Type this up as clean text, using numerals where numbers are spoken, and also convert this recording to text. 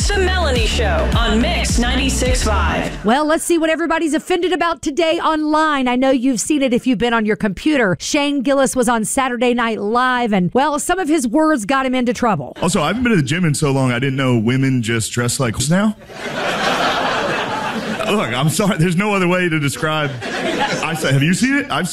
It's the Melanie Show on Mix 96.5. Well, let's see what everybody's offended about today online. I know you've seen it if you've been on your computer. Shane Gillis was on Saturday Night Live, and, well, some of his words got him into trouble. Also, I haven't been to the gym in so long, I didn't know women just dress like now. Look, I'm sorry. There's no other way to describe. Have you seen it? I've